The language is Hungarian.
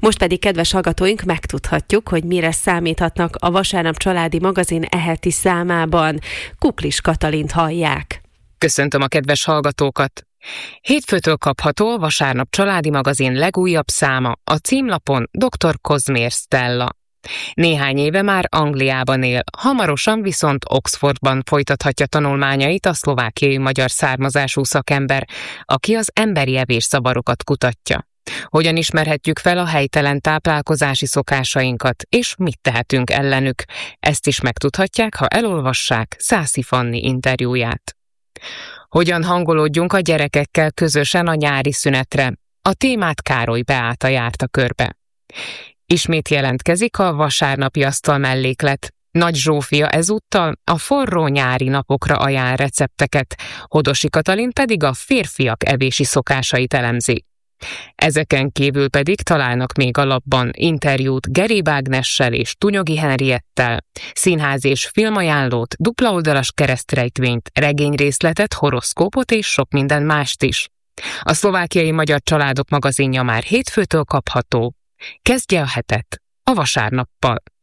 Most pedig, kedves hallgatóink, megtudhatjuk, hogy mire számíthatnak a Vasárnap családi magazin heti számában. Kuklis Katalint hallják. Köszöntöm a kedves hallgatókat! Hétfőtől kapható Vasárnap családi magazin legújabb száma, a címlapon dr. Kozmér Stella. Néhány éve már Angliában él, hamarosan viszont Oxfordban folytathatja tanulmányait a szlovákiai magyar származású szakember, aki az emberi evészavarokat kutatja. Hogyan ismerhetjük fel a helytelen táplálkozási szokásainkat, és mit tehetünk ellenük? Ezt is megtudhatják, ha elolvassák Szászi Fanni interjúját. Hogyan hangolódjunk a gyerekekkel közösen a nyári szünetre? A témát Károly Beáta járta körbe. Ismét jelentkezik a vasárnapi asztal melléklet. Nagy Zsófia ezúttal a forró nyári napokra ajánl recepteket, Hodosi Katalin pedig a férfiak evési szokásait elemzi. Ezeken kívül pedig találnak még a lapban interjút Gerib Ágnessel és Tunyogi Henriettel, színház és filmajánlót, duplaoldalas keresztrejtvényt, regényrészletet, horoszkópot és sok minden mást is. A szlovákiai magyar családok magazinja már hétfőtől kapható. Kezdje a hetet a Vasárnappal!